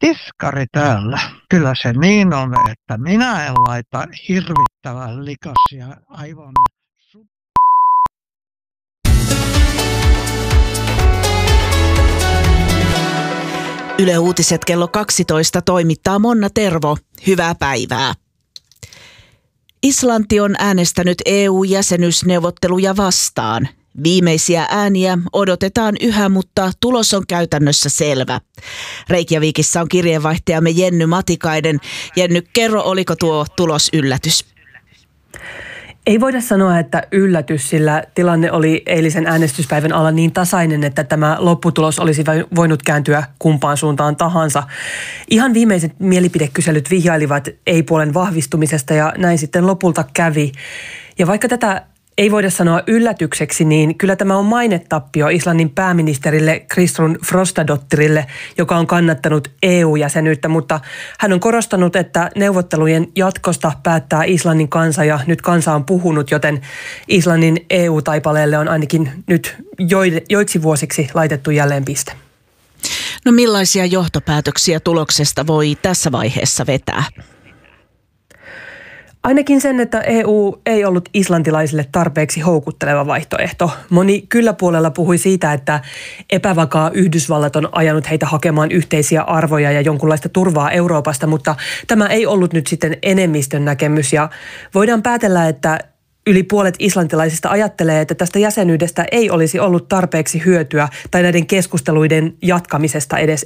tiskari täällä. Kyllä se niin on, että minä en laita hirvittävän likaisia aivan. Yle Uutiset kello 12 toimittaa Monna Tervo. Hyvää päivää. Islanti on äänestänyt EU-jäsenyysneuvotteluja vastaan. Viimeisiä ääniä odotetaan yhä, mutta tulos on käytännössä selvä. Reykjavikissa on kirjeenvaihtajamme Jenny Matikainen. Jenny, kerro, oliko tuo tulos yllätys? Ei voida sanoa, että yllätys, sillä tilanne oli eilisen äänestyspäivän alla niin tasainen, että tämä lopputulos olisi voinut kääntyä kumpaan suuntaan tahansa. Ihan viimeiset mielipidekyselyt vihjailivat ei-puolen vahvistumisesta ja näin sitten lopulta kävi. Ja vaikka tätä ei voida sanoa yllätykseksi, niin kyllä tämä on mainetappio Islannin pääministerille Kristrún Frostadóttirille, joka on kannattanut EU-jäsenyyttä, mutta hän on korostanut, että neuvottelujen jatkosta päättää Islannin kansa ja nyt kansa on puhunut, joten Islannin EU-taipaleelle on ainakin nyt joiksi vuosiksi laitettu jälleen piste. No millaisia johtopäätöksiä tuloksesta voi tässä vaiheessa vetää? Ainakin sen, että EU ei ollut islantilaisille tarpeeksi houkutteleva vaihtoehto. Moni kyllä-puolella puhui siitä, että epävakaa Yhdysvallat on ajanut heitä hakemaan yhteisiä arvoja ja jonkunlaista turvaa Euroopasta, mutta tämä ei ollut nyt sitten enemmistön näkemys ja voidaan päätellä, että yli puolet islantilaisista ajattelee, että tästä jäsenyydestä ei olisi ollut tarpeeksi hyötyä tai näiden keskusteluiden jatkamisesta edes